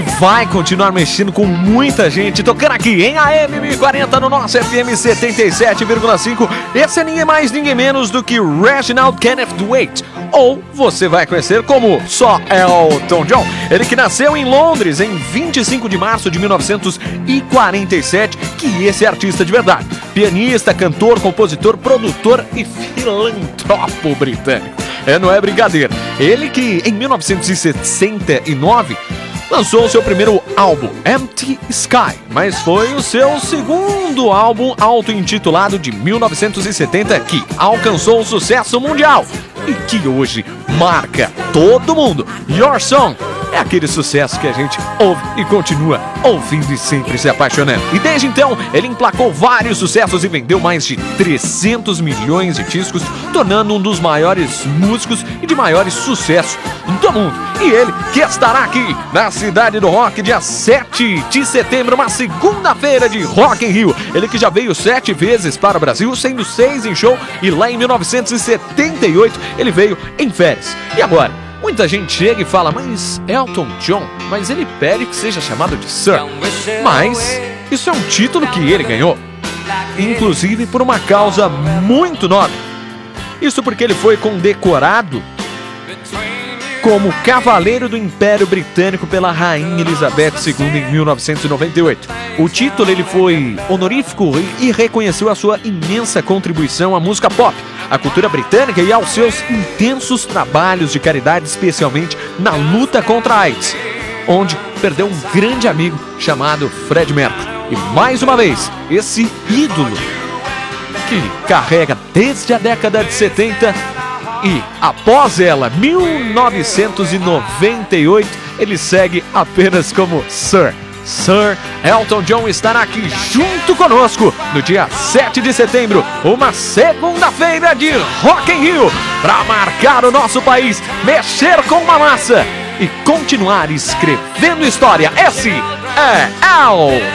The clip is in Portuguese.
vai continuar mexendo com muita gente, tocando aqui em AM 1040 no nosso FM 77,5. Esse é ninguém mais, ninguém menos do que Reginald Kenneth Dwight, ou você vai conhecer como só Elton John. Ele que nasceu em Londres em 25 de março de 1947, que esse é artista de verdade. Pianista, cantor, compositor, produtor e filantropo britânico. Não é brincadeira. Ele que em 1969 lançou o seu primeiro álbum, Empty Sky, mas foi o seu segundo álbum auto-intitulado de 1970 que alcançou o sucesso mundial e que hoje marca todo mundo. Your Song é aquele sucesso que a gente ouve e continua ouvindo e sempre se apaixonando. E desde então, ele emplacou vários sucessos e vendeu mais de 300 milhões de discos, tornando um dos maiores músicos e de maiores sucessos do mundo. E ele que estará aqui na Cidade do Rock, dia 7 de setembro, uma segunda-feira de Rock in Rio. Ele que já veio 7 vezes para o Brasil, sendo 6 em show, e lá em 1978 ele veio em férias. E agora? Muita gente chega e fala, mas Elton John, mas ele pede que seja chamado de Sir. Mas isso é um título que ele ganhou, inclusive por uma causa muito nobre. Isso porque ele foi condecorado como Cavaleiro do Império Britânico pela Rainha Elizabeth II em 1998. O título ele foi honorífico e reconheceu a sua imensa contribuição à música pop, à cultura britânica e aos seus intensos trabalhos de caridade, especialmente na luta contra a AIDS, onde perdeu um grande amigo chamado Fred Mercury. E mais uma vez, esse ídolo que carrega desde a década de 70 e após ela, 1998, ele segue apenas como Sir. Sir Elton John estará aqui junto conosco no dia 7 de setembro, uma segunda-feira de Rock in Rio, para marcar o nosso país, mexer com uma massa e continuar escrevendo história. Esse é Elton